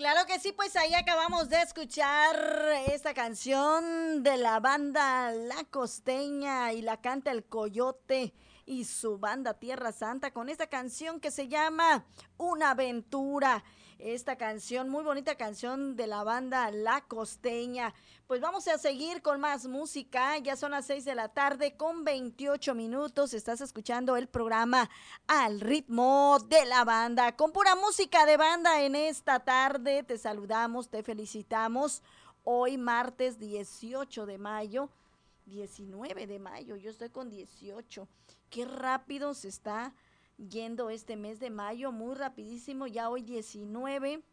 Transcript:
Claro que sí, pues ahí acabamos de escuchar esta canción de la banda La Costeña y la canta el Coyote y su banda Tierra Santa con esta canción que se llama Una Aventura. Esta canción, muy bonita canción de la banda La Costeña. Pues vamos a seguir con más música. Ya son las 6 de la tarde con 28 minutos. Estás escuchando el programa Al ritmo de la banda. Con pura música de banda en esta tarde. Te saludamos, te felicitamos. Hoy martes 18 de mayo. 19 de mayo, yo estoy con 18. Qué rápido se está yendo este mes de mayo, muy rapidísimo, ya hoy 19.